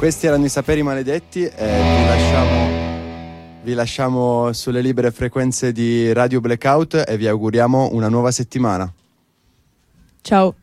Questi erano i Saperi Maledetti e vi lasciamo sulle libere frequenze di Radio Blackout e vi auguriamo una nuova settimana. Ciao.